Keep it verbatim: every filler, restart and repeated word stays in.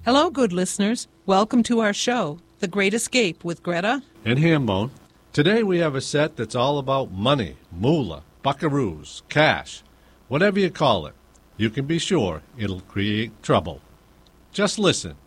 Hello, good listeners. Welcome to our show, The Great Escape with Greta and Hambone. Today we have a set that's all about money, moolah, buckaroos, cash, whatever you call it. You can be sure it'll create trouble. Just listen